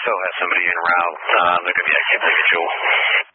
still have somebody en route. They're going to be actively visual.